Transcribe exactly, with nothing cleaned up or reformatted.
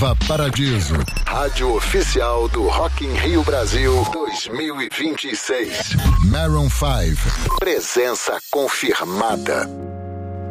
Nova Paradiso. Rádio oficial do Rock in Rio Brasil dois mil e vinte e seis. Maroon cinco. Presença confirmada.